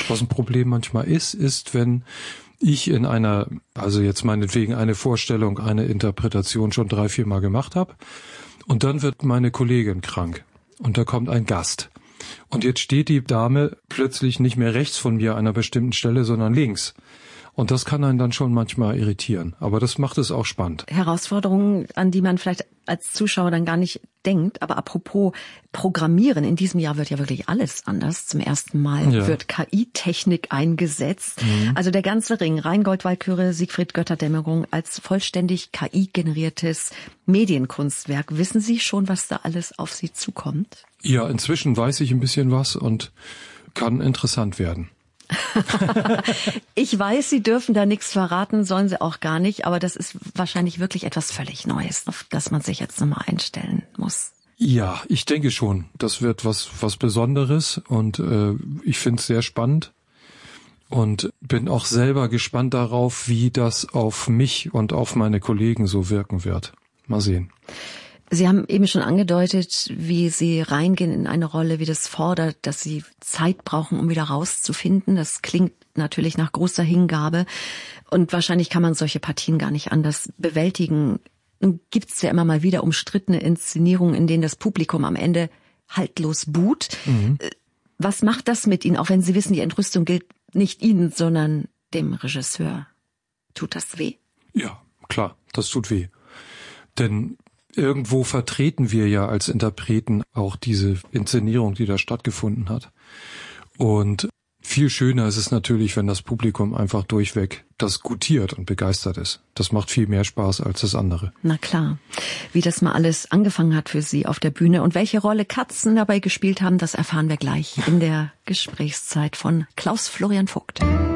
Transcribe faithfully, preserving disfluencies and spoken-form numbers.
Was ein Problem manchmal ist, ist, wenn ich in einer, also jetzt meinetwegen eine Vorstellung, eine Interpretation schon drei, vier Mal gemacht habe und dann wird meine Kollegin krank und da kommt ein Gast. Und jetzt steht die Dame plötzlich nicht mehr rechts von mir an einer bestimmten Stelle, sondern links. Und das kann einen dann schon manchmal irritieren. Aber das macht es auch spannend. Herausforderungen, an die man vielleicht als Zuschauer dann gar nicht denkt. Aber apropos Programmieren, in diesem Jahr wird ja wirklich alles anders. Zum ersten Mal ja. wird K I-Technik eingesetzt. Mhm. Also der ganze Ring, Rheingold-Walküre, Siegfried Götterdämmerung als vollständig K I-generiertes Medienkunstwerk. Wissen Sie schon, was da alles auf Sie zukommt? Ja, inzwischen weiß ich ein bisschen was und kann interessant werden. Ich weiß, Sie dürfen da nichts verraten, sollen Sie auch gar nicht, aber das ist wahrscheinlich wirklich etwas völlig Neues, auf das man sich jetzt nochmal einstellen muss. Ja, ich denke schon. Das wird was was Besonderes und äh, ich finde es sehr spannend und bin auch selber gespannt darauf, wie das auf mich und auf meine Kollegen so wirken wird. Mal sehen. Sie haben eben schon angedeutet, wie Sie reingehen in eine Rolle, wie das fordert, dass Sie Zeit brauchen, um wieder rauszufinden. Das klingt natürlich nach großer Hingabe. Und wahrscheinlich kann man solche Partien gar nicht anders bewältigen. Nun gibt's ja immer mal wieder umstrittene Inszenierungen, in denen das Publikum am Ende haltlos buht. Mhm. Was macht das mit Ihnen, auch wenn Sie wissen, die Entrüstung gilt nicht Ihnen, sondern dem Regisseur? Tut das weh? Ja, klar, das tut weh. Denn irgendwo vertreten wir ja als Interpreten auch diese Inszenierung, die da stattgefunden hat. Und viel schöner ist es natürlich, wenn das Publikum einfach durchweg das gutiert und begeistert ist. Das macht viel mehr Spaß als das andere. Na klar. Wie das mal alles angefangen hat für Sie auf der Bühne und welche Rolle Katzen dabei gespielt haben, das erfahren wir gleich in der Gesprächszeit von Klaus Florian Vogt.